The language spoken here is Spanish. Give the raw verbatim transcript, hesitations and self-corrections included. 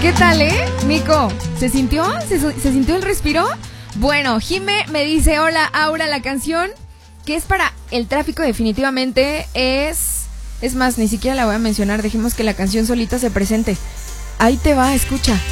¿Qué tal, eh, Nico? ¿Se sintió? ¿Se, ¿Se sintió el respiro? Bueno, Jime me dice, hola, Aura, la canción que es para el tráfico definitivamente es... Es más, ni siquiera la voy a mencionar, dejemos que la canción solita se presente. Ahí te va, escucha.